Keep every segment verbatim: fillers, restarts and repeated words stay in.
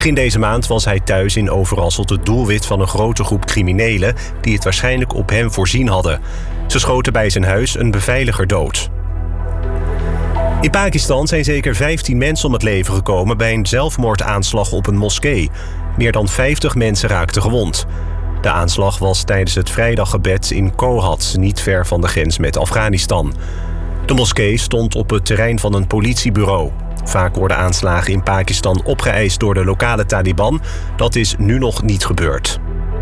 Begin deze maand was hij thuis in Overasselt het doelwit van een grote groep criminelen die het waarschijnlijk op hem voorzien hadden. Ze schoten bij zijn huis een beveiliger dood. In Pakistan zijn zeker vijftien mensen om het leven gekomen bij een zelfmoordaanslag op een moskee. Meer dan vijftig mensen raakten gewond. De aanslag was tijdens het vrijdaggebed in Kohat, niet ver van de grens met Afghanistan. De moskee stond op het terrein van een politiebureau. Vaak worden aanslagen in Pakistan opgeëist door de lokale Taliban. Dat is nu nog niet gebeurd.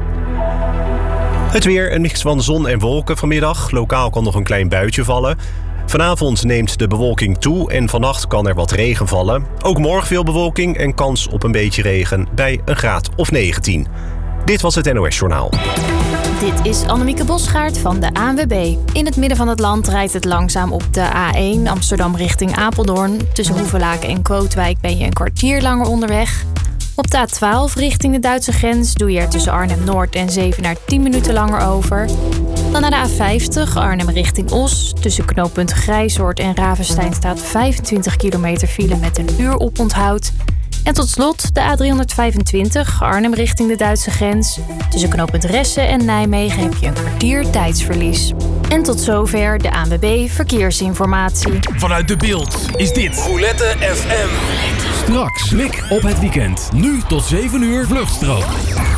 Het weer, een mix van zon en wolken vanmiddag. Lokaal kan nog een klein buitje vallen. Vanavond neemt de bewolking toe en vannacht kan er wat regen vallen. Ook morgen veel bewolking en kans op een beetje regen bij een graad of negentien. Dit was het N O S Journaal. Dit is Annemieke Bosgaard van de A N W B. In het midden van het land rijdt het langzaam op de A één Amsterdam richting Apeldoorn. Tussen Hoevelaken en Kootwijk ben je een kwartier langer onderweg. Op de A twaalf richting de Duitse grens doe je er tussen Arnhem-Noord en Zevenaar tien minuten langer over. Dan naar de A vijftig Arnhem richting Os. Tussen knooppunt Grijzoord en Ravenstein staat vijfentwintig kilometer file met een uur oponthoud. En tot slot de A driehonderdvijfentwintig Arnhem richting de Duitse grens. Tussen knooppunt Ressen en Nijmegen heb je een kwartier tijdsverlies. En tot zover de A N W B Verkeersinformatie. Vanuit De Bilt is dit Roulette F M. Straks blik op het weekend. Nu tot zeven uur Vluchtstrook.